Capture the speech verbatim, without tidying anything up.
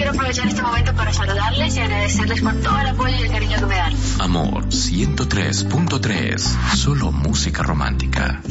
quiero aprovechar este momento para saludarles y agradecerles por todo el apoyo y el cariño que me dan. Amor ciento tres punto tres, solo música romántica.